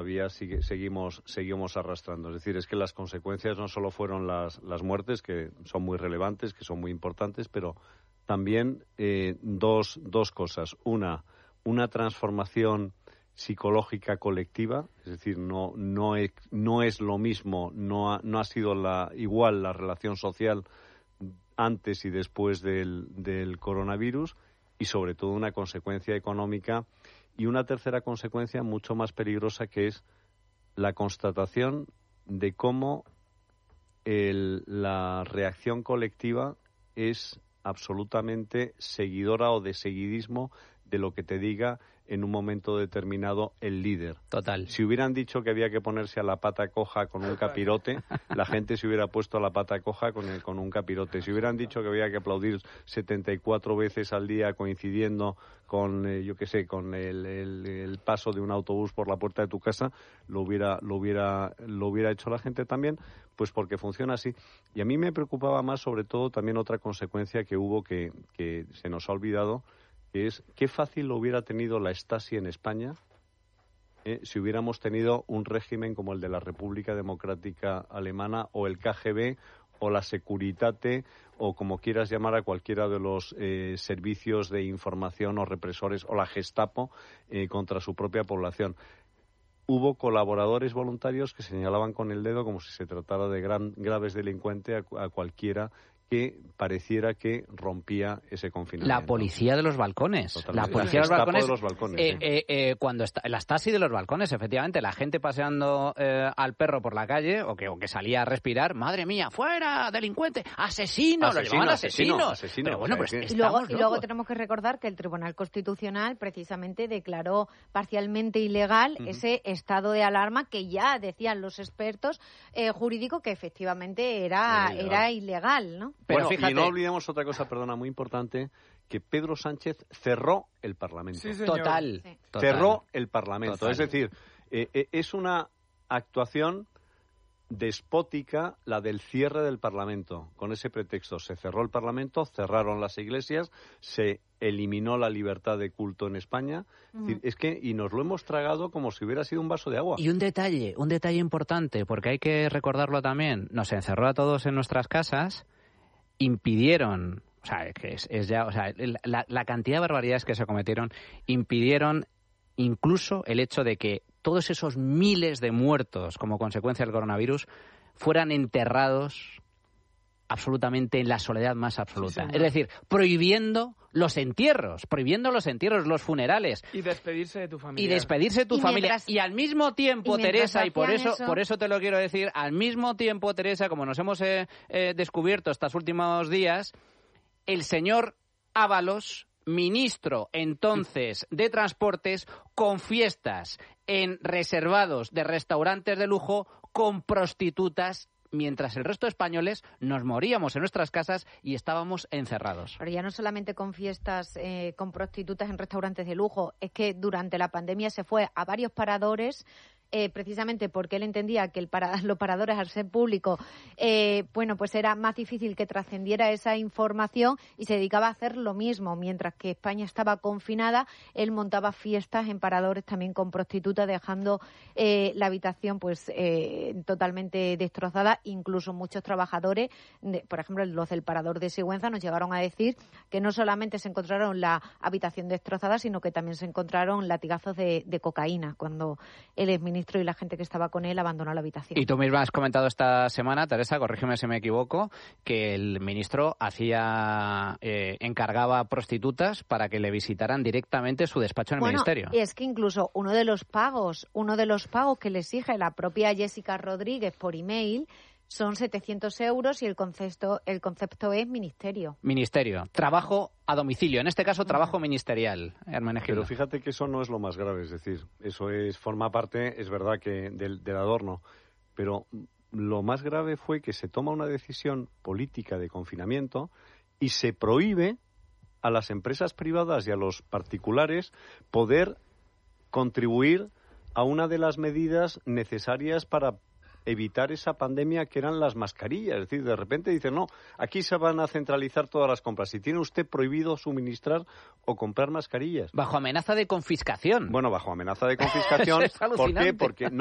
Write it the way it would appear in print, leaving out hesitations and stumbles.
todavía seguimos arrastrando. Es decir, es que las consecuencias no solo fueron las muertes, que son muy relevantes, que son muy importantes, pero también dos cosas. Una transformación psicológica colectiva, es decir, no es lo mismo, no ha sido igual la relación social antes y después del coronavirus, y sobre todo una consecuencia económica, y una tercera consecuencia mucho más peligrosa, que es la constatación de cómo la reacción colectiva es absolutamente seguidora o de seguidismo de lo que te diga en un momento determinado el líder. Total. Si hubieran dicho que había que ponerse a la pata coja con un capirote, la gente se hubiera puesto a la pata coja con un capirote. Si hubieran dicho que había que aplaudir 74 veces al día coincidiendo con, con el paso de un autobús por la puerta de tu casa, lo hubiera hecho la gente también, pues porque funciona así. Y a mí me preocupaba más, sobre todo, también otra consecuencia que hubo que se nos ha olvidado, que es qué fácil lo hubiera tenido la Stasi en España si hubiéramos tenido un régimen como el de la República Democrática Alemana, o el KGB, o la Securitate, o como quieras llamar a cualquiera de los servicios de información o represores, o la Gestapo, contra su propia población. Hubo colaboradores voluntarios que señalaban con el dedo como si se tratara de graves delincuentes a cualquiera que pareciera que rompía ese confinamiento. La policía de los balcones. Totalmente. La policía de los balcones. Cuando la Stasi de los balcones, efectivamente, la gente paseando al perro por la calle, o que salía a respirar, madre mía, fuera, delincuente, asesino, lo llamaban asesino. Pero bueno, pues y luego tenemos que recordar que el Tribunal Constitucional precisamente declaró parcialmente ilegal ese estado de alarma que ya decían los expertos jurídicos que efectivamente era ilegal, ¿no? Pero fíjate, y no olvidemos otra cosa, muy importante, que Pedro Sánchez cerró el Parlamento. Sí, señor. Total. Cerró el Parlamento. Total. Es decir, es una actuación despótica la del cierre del Parlamento. Con ese pretexto se cerró el Parlamento, cerraron las iglesias, se eliminó la libertad de culto en España. Y nos lo hemos tragado como si hubiera sido un vaso de agua. Y un detalle importante, porque hay que recordarlo también, nos encerró a todos en nuestras casas, impidieron, o sea, que es ya, o sea, la cantidad de barbaridades que se cometieron impidieron incluso el hecho de que todos esos miles de muertos como consecuencia del coronavirus fueran enterrados absolutamente en la soledad más absoluta. Sí, es decir, prohibiendo los entierros, los funerales. Y despedirse de tu familia. Y al mismo tiempo, Teresa, y por eso te lo quiero decir, al mismo tiempo, Teresa, como nos hemos descubierto estos últimos días, el señor Ábalos, ministro entonces de Transportes, con fiestas en reservados de restaurantes de lujo con prostitutas, mientras el resto de españoles nos moríamos en nuestras casas y estábamos encerrados. Pero ya no solamente con fiestas con prostitutas en restaurantes de lujo, es que durante la pandemia se fue a varios paradores, precisamente porque él entendía que los paradores, al ser públicos, pues era más difícil que trascendiera esa información, y se dedicaba a hacer lo mismo. Mientras que España estaba confinada, él montaba fiestas en paradores también con prostitutas, dejando la habitación totalmente destrozada. Incluso muchos trabajadores, por ejemplo los del parador de Sigüenza, nos llegaron a decir que no solamente se encontraron la habitación destrozada, sino que también se encontraron latigazos de cocaína cuando él es ministro y la gente que estaba con él abandonó la habitación. Y tú misma has comentado esta semana, Teresa, corrígeme si me equivoco, que el ministro encargaba prostitutas para que le visitaran directamente su despacho en el ministerio. Y es que incluso uno de los pagos que le exige la propia Jessica Rodríguez por email son 700 euros y el concepto es ministerio. Ministerio. Trabajo a domicilio. En este caso, trabajo ministerial, Hermenegildo. Pero fíjate que eso no es lo más grave. Es decir, eso forma parte, es verdad, que del adorno. Pero lo más grave fue que se toma una decisión política de confinamiento y se prohíbe a las empresas privadas y a los particulares poder contribuir a una de las medidas necesarias para evitar esa pandemia, que eran las mascarillas. Es decir, de repente dicen, no, aquí se van a centralizar todas las compras. Y tiene usted prohibido suministrar o comprar mascarillas. Bajo amenaza de confiscación. Bueno, bajo amenaza de confiscación. Es ¿Por qué? Porque